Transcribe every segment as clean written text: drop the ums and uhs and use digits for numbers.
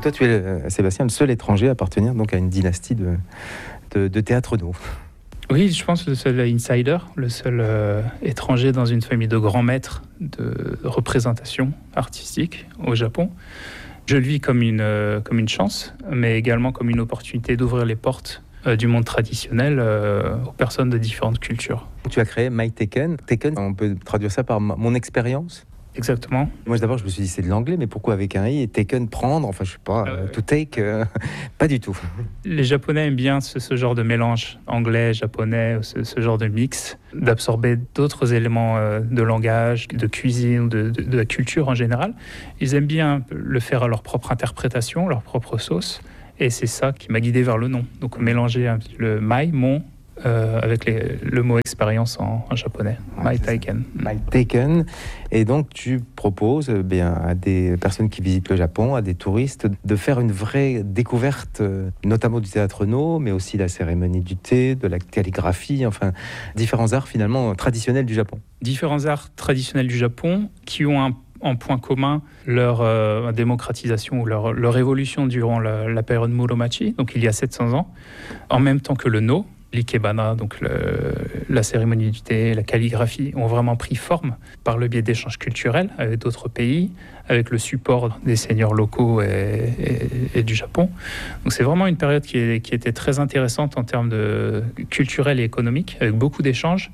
toi, tu es, Sébastien, le seul étranger à appartenir donc à une dynastie de théâtre No. Oui, je pense le seul insider, le seul étranger dans une famille de grands maîtres de représentation artistique au Japon. Je le vis comme une chance, mais également comme une opportunité d'ouvrir les portes du monde traditionnel aux personnes de différentes cultures. Tu as créé My Taken. Taken, on peut traduire ça par mon expérience. Exactement. Moi, d'abord, je me suis dit, c'est de l'anglais, mais pourquoi avec un i et taken, prendre, enfin, je sais pas, to take, pas du tout. Les Japonais aiment bien ce genre de mélange anglais, japonais, ce genre de mix, d'absorber d'autres éléments de langage, de cuisine, de la culture en général. Ils aiment bien le faire à leur propre interprétation, leur propre sauce, et c'est ça qui m'a guidé vers le nom. Donc mélanger le my, mon, avec le mot expérience en japonais, My Taken. My Taken. Et donc tu proposes à des personnes qui visitent le Japon, à des touristes, de faire une vraie découverte, notamment du théâtre No, mais aussi de la cérémonie du thé, de la calligraphie, enfin différents arts finalement traditionnels du Japon. Différents arts traditionnels du Japon qui ont en point commun leur démocratisation ou leur évolution durant la période Muromachi, donc il y a 700 ans, en même temps que le No. L'ikebana, donc la cérémonie du thé, la calligraphie, ont vraiment pris forme par le biais d'échanges culturels avec d'autres pays, avec le support des seigneurs locaux et du Japon. Donc c'est vraiment une période qui était très intéressante en termes de culturel et économique, avec beaucoup d'échanges.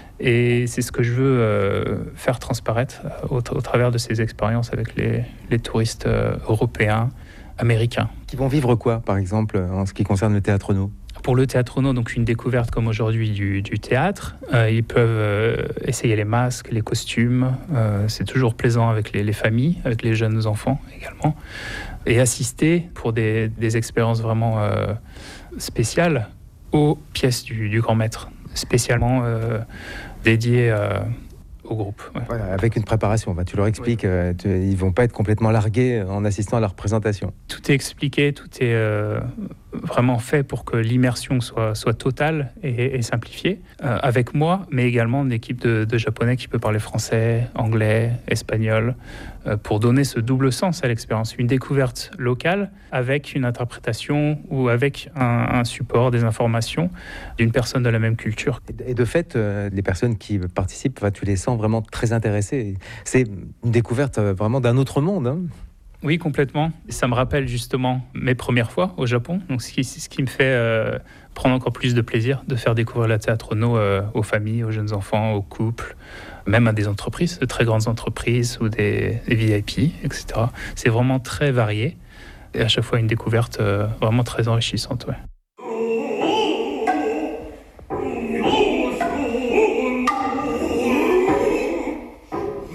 Et c'est ce que je veux faire transparaître au travers de ces expériences avec les touristes européens, américains. Qui vont vivre quoi, par exemple, en ce qui concerne le théâtre No ? Pour le théâtre No, donc une découverte comme aujourd'hui du théâtre. Ils peuvent essayer les masques, les costumes. C'est toujours plaisant avec les familles, avec les jeunes enfants également. Et assister pour des expériences vraiment spéciales aux pièces du grand maître, spécialement dédiées au groupe. Ouais. Voilà, avec une préparation, tu leur expliques, ils ne vont pas être complètement largués en assistant à la représentation. Tout est expliqué, tout est vraiment fait pour que l'immersion soit totale et simplifiée, avec moi, mais également une équipe de Japonais qui peut parler français, anglais, espagnol, pour donner ce double sens à l'expérience. Une découverte locale avec une interprétation ou avec un support, des informations d'une personne de la même culture. Et de fait, les personnes qui participent, tu les sens vraiment très intéressées. C'est une découverte vraiment d'un autre monde, hein. Oui, complètement. Ça me rappelle justement mes premières fois au Japon. Donc, ce qui me fait prendre encore plus de plaisir de faire découvrir le théâtre No aux familles, aux jeunes enfants, aux couples, même à des entreprises, de très grandes entreprises ou des VIP, etc. C'est vraiment très varié et à chaque fois une découverte vraiment très enrichissante. Ouais.